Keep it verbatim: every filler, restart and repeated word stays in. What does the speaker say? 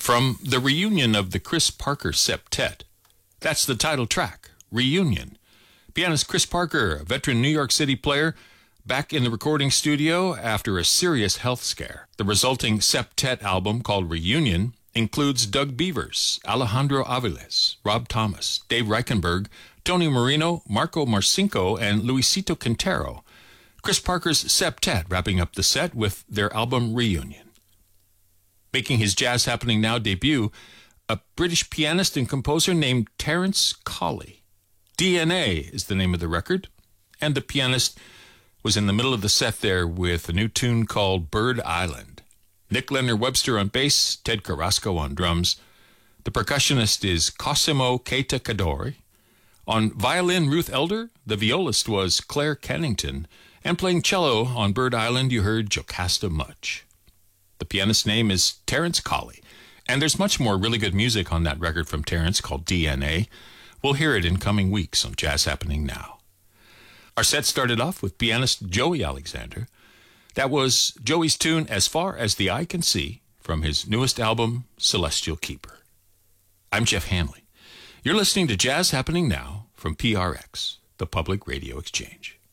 From the reunion of the Chris Parker Septet. That's the title track, Reunion. Pianist Chris Parker, a veteran New York City player, back in the recording studio after a serious health scare. The resulting septet album, called Reunion, includes Doug Beavers, Alejandro Aviles, Rob Thomas, Dave Reichenberg, Tony Marino, Marco Marcinko, and Luisito Quintero. Chris Parker's Septet wrapping up the set with their album Reunion. Making his Jazz Happening Now debut, a British pianist and composer named Terence Colley. D N A is the name of the record, and the pianist was in the middle of the set there with a new tune called Bird Island. Nick Leonard Webster on bass, Ted Carrasco on drums. The percussionist is Cosimo Keita Kadori. On violin, Ruth Elder. The violist was Claire Kennington. And playing cello on Bird Island, you heard Jocasta Mudge. The pianist's name is Terence Colley. And there's much more really good music on that record from Terence called D N A. We'll hear it in coming weeks on Jazz Happening Now. Our set started off with pianist Joey Alexander. That was Joey's tune As Far as the Eye Can See from his newest album, Celestial Keeper. I'm Jeff Hanley. You're listening to Jazz Happening Now from P R X, the Public Radio Exchange.